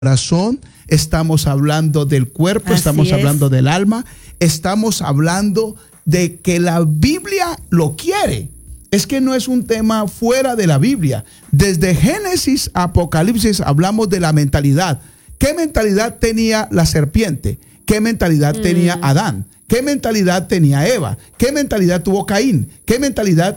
corazón, estamos hablando del cuerpo, estamos hablando del alma, estamos hablando de que la Biblia lo quiere. Es que no es un tema fuera de la Biblia. Desde Génesis a Apocalipsis hablamos de la mentalidad. ¿Qué mentalidad tenía la serpiente? ¿Qué mentalidad tenía Adán? ¿Qué mentalidad tenía Eva? ¿Qué mentalidad tuvo Caín? ¿Qué mentalidad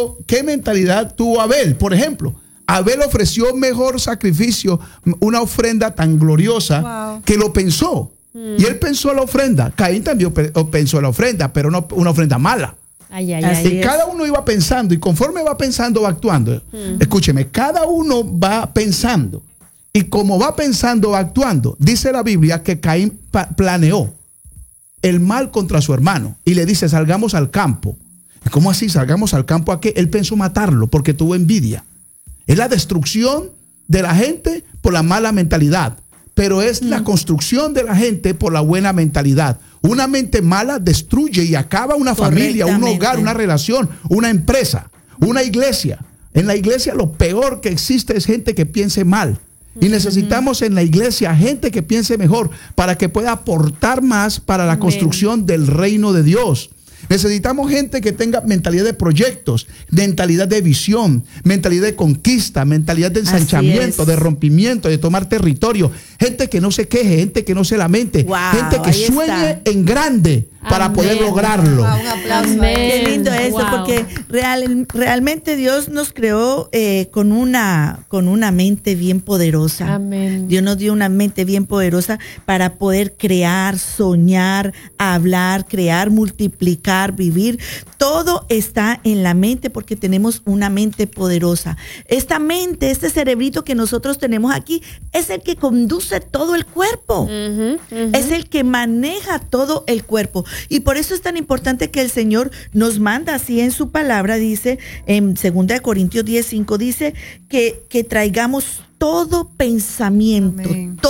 tuvo Abel? Por ejemplo, Abel ofreció mejor sacrificio, una ofrenda tan gloriosa que lo pensó. Y él pensó la ofrenda. Caín también pensó la ofrenda, pero no una ofrenda mala. Y cada uno iba pensando, y conforme va pensando, va actuando. Escúcheme, cada uno va pensando. Y como va pensando, va actuando. Dice la Biblia que Caín planeó el mal contra su hermano. Y le dice, salgamos al campo. ¿Cómo así? ¿Salgamos al campo a qué? Él pensó matarlo porque tuvo envidia. Es la destrucción de la gente por la mala mentalidad. Pero es la construcción de la gente por la buena mentalidad. Una mente mala destruye y acaba una familia, un hogar, una relación, una empresa, una iglesia. En la iglesia lo peor que existe es gente que piense mal. Y necesitamos en la iglesia gente que piense mejor para que pueda aportar más para la construcción del reino de Dios. Necesitamos gente que tenga mentalidad de proyectos, mentalidad de visión, mentalidad de conquista, mentalidad de ensanchamiento, de rompimiento, de tomar territorio. Gente que no se queje, gente que no se lamente, gente que sueñe en grande para poder lograrlo. Un aplauso. Qué lindo eso, porque realmente Dios nos creó con una mente bien poderosa. Amén. Dios nos dio una mente bien poderosa para poder crear, soñar, hablar, crear, multiplicar, vivir. Todo está en la mente porque tenemos una mente poderosa. Esta mente, este cerebrito que nosotros tenemos aquí, es el que conduce todo el cuerpo. Es el que maneja todo el cuerpo. Y por eso es tan importante que el Señor nos manda así en su palabra, dice en 2 Corintios 10:5, dice que traigamos todo pensamiento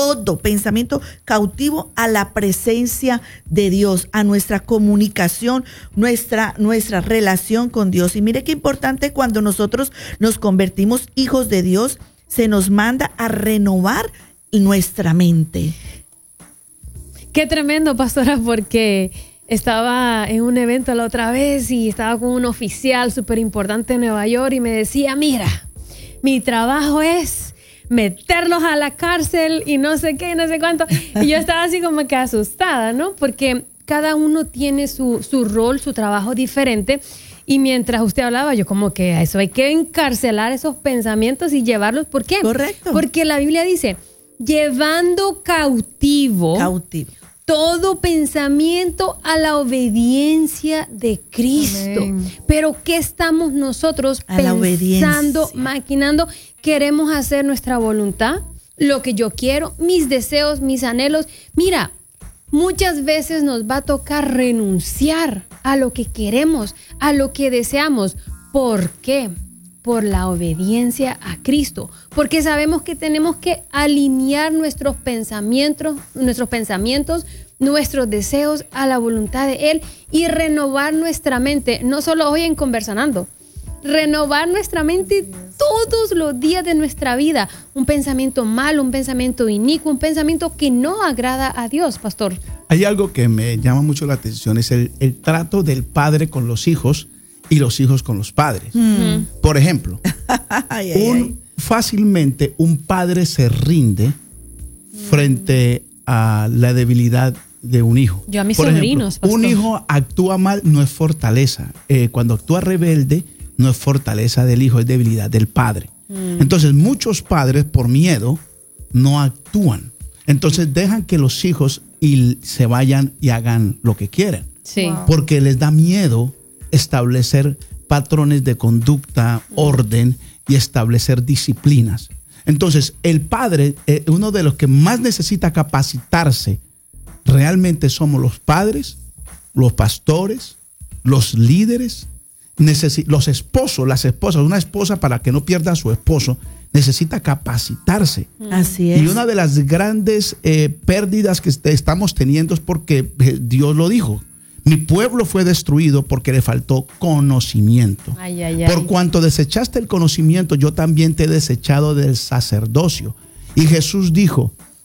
cautivo a la presencia de Dios, a nuestra comunicación, nuestra relación con Dios. Y mire qué importante cuando nosotros nos convertimos hijos de Dios, se nos manda a renovar nuestra mente. Qué tremendo, pastora, porque estaba en un evento la otra vez y estaba con un oficial súper importante en Nueva York y me decía, mira, mi trabajo es meterlos a la cárcel y no sé qué, no sé cuánto. Y yo estaba así como que asustada, ¿no? Porque cada uno tiene su rol, su trabajo diferente. Y mientras usted hablaba, yo como que a eso hay que encarcelar esos pensamientos y llevarlos. ¿Por qué? Correcto. Porque la Biblia dice, llevando cautivo todo pensamiento a la obediencia de Cristo. Amén. Pero ¿qué estamos nosotros pensando, maquinando? ¿Queremos hacer nuestra voluntad? Lo que yo quiero, mis deseos, mis anhelos. Mira, muchas veces nos va a tocar renunciar a lo que queremos, a lo que deseamos. ¿Por qué? Por la obediencia a Cristo. Porque sabemos que tenemos que alinear nuestros pensamientos, nuestros deseos a la voluntad de Él y renovar nuestra mente, no solo hoy en Conversanando, renovar nuestra mente todos los días de nuestra vida. Un pensamiento malo, un pensamiento inicuo, un pensamiento que no agrada a Dios, pastor. Hay algo que me llama mucho la atención, es el trato del padre con los hijos y los hijos con los padres. Por ejemplo, fácilmente un padre se rinde frente a la debilidad de un hijo. Yo a mis Por sobrinos, ejemplo, un hijo actúa mal, no es fortaleza. Cuando actúa rebelde, no es fortaleza del hijo, es debilidad del padre. Entonces, muchos padres, por miedo, no actúan. Entonces, dejan que los hijos se vayan y hagan lo que quieren. Sí. Wow. Porque les da miedo establecer patrones de conducta, orden y establecer disciplinas. Entonces, el padre, uno de los que más necesita capacitarse, realmente somos los padres, los pastores, los líderes, los esposos, las esposas. Una esposa, para que no pierda a su esposo, necesita capacitarse. Así es. Y una de las grandes pérdidas que estamos teniendo es porque Dios lo dijo. Mi pueblo fue destruido porque le faltó conocimiento. Por cuanto desechaste el conocimiento, yo también te he desechado del sacerdocio. Y Jesús dijo,